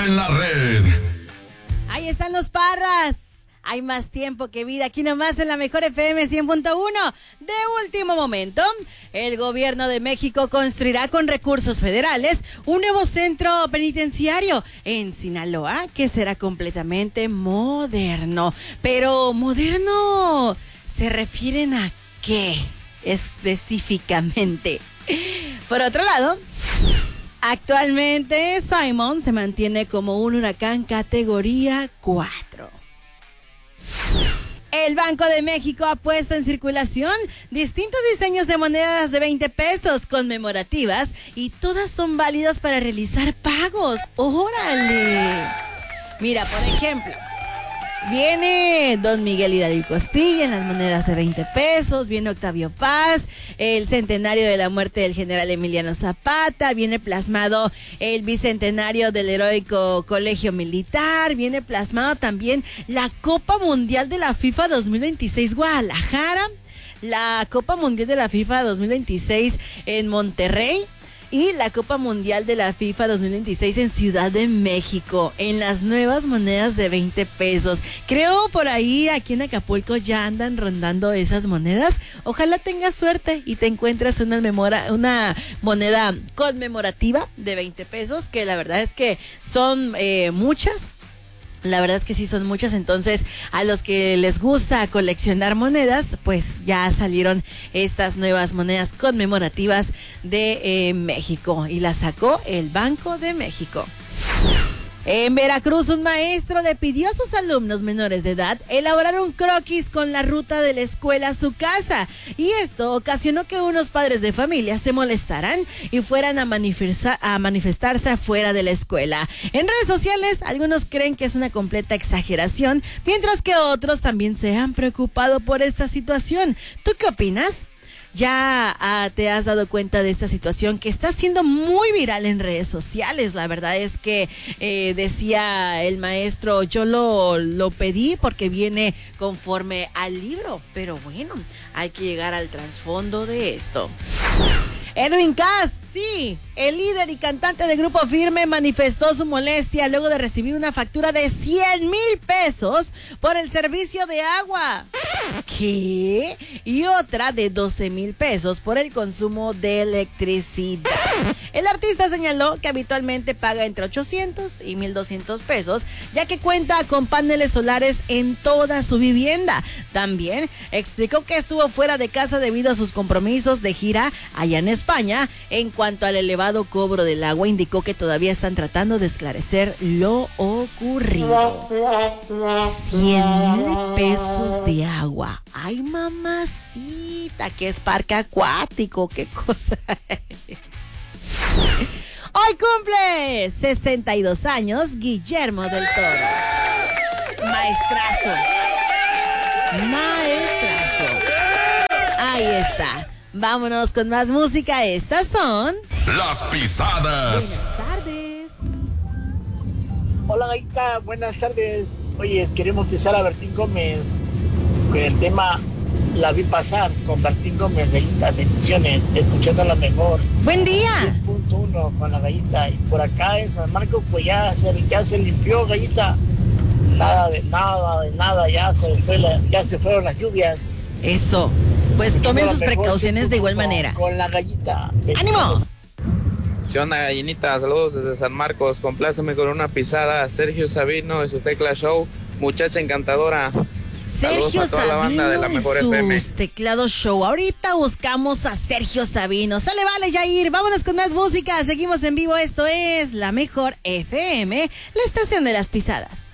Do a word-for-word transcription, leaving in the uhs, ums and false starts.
en la red. Ahí están los Parras. Hay más tiempo que vida, aquí nomás en la mejor F M cien punto uno. De último momento, el gobierno de México construirá con recursos federales un nuevo centro penitenciario en Sinaloa que será completamente moderno. Pero, ¿moderno se refieren a qué específicamente? Por otro lado, actualmente Simon se mantiene como un huracán categoría cuatro. El Banco de México ha puesto en circulación distintos diseños de monedas de veinte pesos conmemorativas y todas son válidas para realizar pagos. ¡Órale! Mira, por ejemplo, viene Don Miguel Hidalgo Costilla en las monedas de veinte pesos, viene Octavio Paz, el centenario de la muerte del general Emiliano Zapata, viene plasmado el bicentenario del heroico colegio militar, viene plasmado también la Copa Mundial de la FIFA dos mil veintiséis Guadalajara, la Copa Mundial de la FIFA dos mil veintiséis en Monterrey, y la Copa Mundial de la FIFA dos mil veintiséis en Ciudad de México, en las nuevas monedas de veinte pesos. Creo por ahí, aquí en Acapulco, ya andan rondando esas monedas. Ojalá tengas suerte y te encuentres una, memora, una moneda conmemorativa de veinte pesos, que la verdad es que son eh, muchas. La verdad es que sí son muchas, entonces a los que les gusta coleccionar monedas, pues ya salieron estas nuevas monedas conmemorativas de eh, México y las sacó el Banco de México. En Veracruz, un maestro le pidió a sus alumnos menores de edad elaborar un croquis con la ruta de la escuela a su casa. Y esto ocasionó que unos padres de familia se molestaran y fueran a, manifestar, a manifestarse afuera de la escuela. En redes sociales, algunos creen que es una completa exageración, mientras que otros también se han preocupado por esta situación. ¿Tú qué opinas? ¿Ya ah, te has dado cuenta de esta situación que está siendo muy viral en redes sociales? La verdad es que eh, decía el maestro, yo lo, lo pedí porque viene conforme al libro, pero bueno, hay que llegar al trasfondo de esto. Edwin Cass, sí, el líder y cantante del Grupo Firme manifestó su molestia luego de recibir una factura de cien mil pesos por el servicio de agua. ¿Qué? Y otra de doce mil pesos por el consumo de electricidad. El artista señaló que habitualmente paga entre ochocientos y mil doscientos pesos, ya que cuenta con paneles solares en toda su vivienda. También explicó que estuvo fuera de casa debido a sus compromisos de gira allá en España. España. En cuanto al elevado cobro del agua, indicó que todavía están tratando de esclarecer lo ocurrido. cien mil pesos de agua. Ay, mamacita, que es parque acuático, qué cosa. Hoy cumple sesenta y dos años Guillermo del Toro. Maestrazo. Maestrazo. Ahí está. Vámonos con más música. Estas son Las Pisadas. Buenas tardes. Hola, Gaita, buenas tardes. Oye, queremos pisar a Bertín Gómez con el tema La Vi Pasar con Bertín Gómez. Gaita, bendiciones, escuchando la mejor. Buen día. cien punto uno con la Gallita. Y por acá en San Marcos, pues ya se, ya se limpió, Gallita. Nada de nada, de nada, ya se, fue la, ya se fueron las lluvias. Eso. Pues tomen sus precauciones de igual manera. Con la Gallita. ¡Ánimo! ¿Qué onda, gallinita? Saludos desde San Marcos. Compláceme con una pisada. Sergio Sabino de su Tecla Show. Muchacha encantadora. Sergio a toda la banda de la mejor F M. sus Teclado Show. Ahorita buscamos a Sergio Sabino. Sale, vale, Jair. Vámonos con más música. Seguimos en vivo. Esto es la mejor F M, la estación de las pisadas.